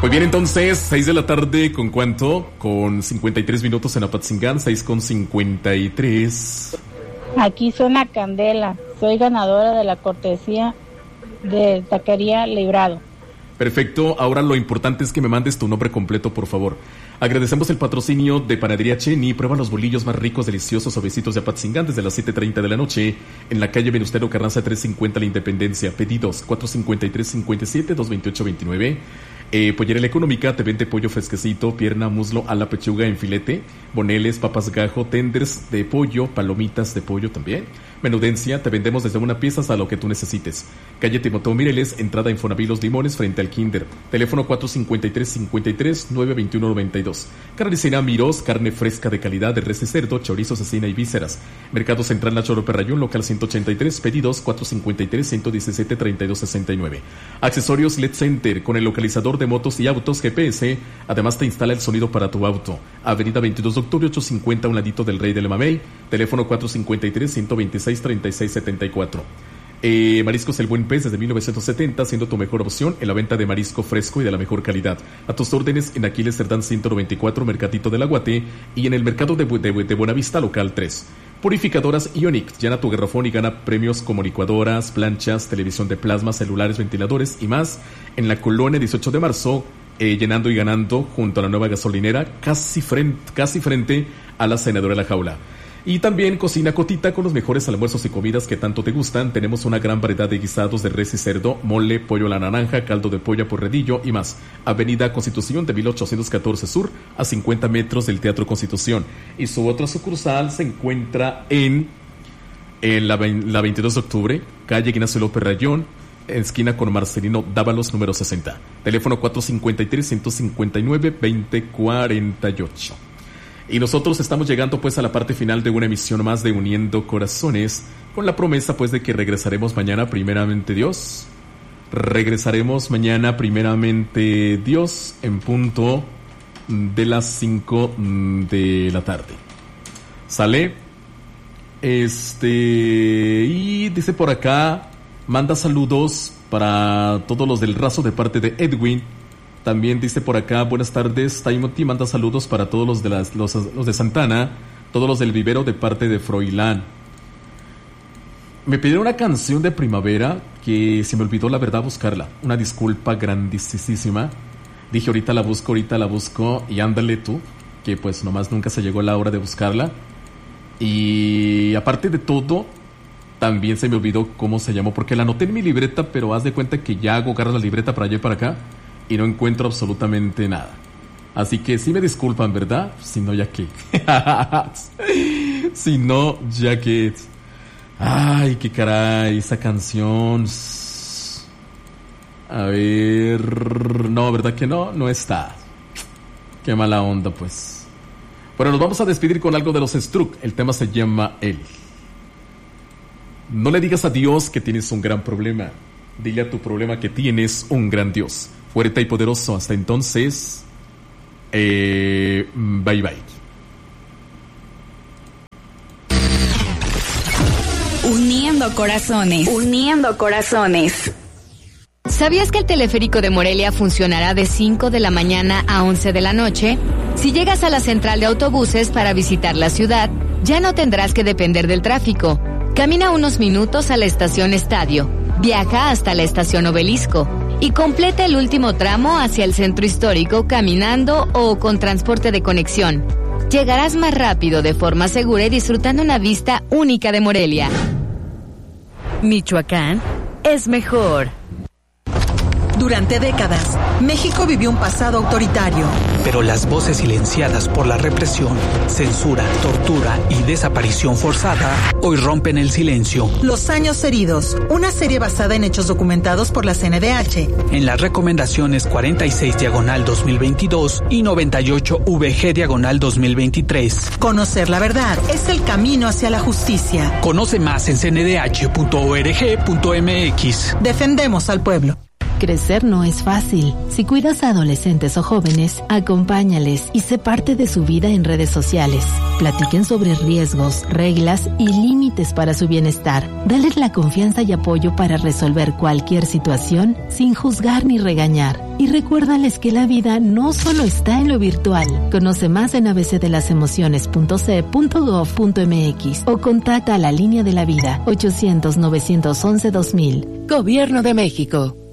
Muy bien, entonces, 6 de la tarde, ¿con cuánto? Con 53 minutos en Apatzingán, 6:53. Aquí suena Candela, soy ganadora de la cortesía de Taquería Librado. Perfecto, ahora lo importante es que me mandes tu nombre completo, por favor. Agradecemos el patrocinio de Panadería Cheni. Prueba los bolillos más ricos, deliciosos, suavecitos de Apatzingán desde las 7:30 de la noche en la calle Venustiano Carranza 350 La Independencia. Pedidos 453-57, 228-29. Pollería La Económica te vende pollo fresquecito, pierna, muslo, ala, pechuga en filete, boneles, papas gajo, tenders de pollo, palomitas de pollo también. Menudencia, te vendemos desde una pieza hasta lo que tú necesites. Calle Timoteo Mireles, entrada Infonavit Los Limones frente al Kinder. Teléfono 453-53-921-92. Carnicera Mirós, carne fresca de calidad de res y cerdo, chorizo, cecina y vísceras. Mercado Central La Chorope Rayón, local 183, pedidos 453-117-3269. Accesorios LED Center, con el localizador de motos y autos GPS. Además te instala el sonido para tu auto. Avenida 22 de octubre 850, un ladito del Rey del Mamey. Teléfono 453-126-3674. Mariscos El Buen Pez desde 1970, siendo tu mejor opción en la venta de marisco fresco y de la mejor calidad. A tus órdenes en Aquiles Cerdán 194, Mercadito del Aguate, y en el Mercado de Buenavista, local 3. Purificadoras Ionic, llena tu garrafón y gana premios como licuadoras, planchas, televisión de plasma, celulares, ventiladores y más en la colonia 18 de marzo, llenando y ganando junto a la nueva gasolinera, casi frente a la Senadora de la Jaula. Y también Cocina Cotita, con los mejores almuerzos y comidas que tanto te gustan. Tenemos una gran variedad de guisados de res y cerdo, mole, pollo a la naranja, caldo de pollo a porredillo y más. Avenida Constitución de 1814 Sur, a 50 metros del Teatro Constitución. Y su otra sucursal se encuentra en la 22 de octubre, calle Ignacio López Rayón, esquina con Marcelino Dávalos, número 60. Teléfono 453-159-2048. Y nosotros estamos llegando pues a la parte final de una emisión más de Uniendo Corazones, con la promesa pues de que regresaremos mañana, primeramente Dios. Regresaremos mañana, primeramente Dios, en punto de las 5 de la tarde. ¿Sale? Y dice por acá, manda saludos para todos los del Razo de parte de Edwin. También dice por acá, buenas tardes, Timothy, manda saludos para todos los de Santana, todos los del Vivero de parte de Froilán. Me pidieron una canción de primavera que se me olvidó la verdad buscarla. Una disculpa grandísima. Dije ahorita la busco y ándale tú, que pues nomás nunca se llegó la hora de buscarla. Y aparte de todo, también se me olvidó cómo se llamó, porque la anoté en mi libreta, pero haz de cuenta que ya hago agarrar la libreta para allá y para acá y no encuentro absolutamente nada. Así que sí me disculpan, ¿verdad? Si no, ya que. Si no, ya que. Ay, qué caray, esa canción. A ver. No, ¿verdad que no? No está. Qué mala onda, pues. Bueno, nos vamos a despedir con algo de los Struck. El tema se llama Él. No le digas a Dios que tienes un gran problema. Dile a tu problema que tienes un gran Dios. Fuerte y poderoso. Hasta entonces. Bye bye. Uniendo corazones. Uniendo corazones. ¿Sabías que el teleférico de Morelia funcionará de 5 de la mañana a 11 de la noche? Si llegas a la central de autobuses para visitar la ciudad, ya no tendrás que depender del tráfico. Camina unos minutos a la estación Estadio, viaja hasta la estación Obelisco y completa el último tramo hacia el centro histórico caminando o con transporte de conexión. Llegarás más rápido, de forma segura y disfrutando una vista única de Morelia. Michoacán es mejor. Durante décadas, México vivió un pasado autoritario. Pero las voces silenciadas por la represión, censura, tortura y desaparición forzada hoy rompen el silencio. Los años heridos, una serie basada en hechos documentados por la CNDH. En las recomendaciones 46/2022 y 98/VG/2023. Conocer la verdad es el camino hacia la justicia. Conoce más en cndh.org.mx. Defendemos al pueblo. Crecer no es fácil. Si cuidas a adolescentes o jóvenes, acompáñales y sé parte de su vida en redes sociales. Platiquen sobre riesgos, reglas y límites para su bienestar. Dales la confianza y apoyo para resolver cualquier situación sin juzgar ni regañar. Y recuérdales que la vida no solo está en lo virtual. Conoce más en abcdelasemociones.ce.gov.mx o contacta a la Línea de la Vida 800-911-2000. Gobierno de México.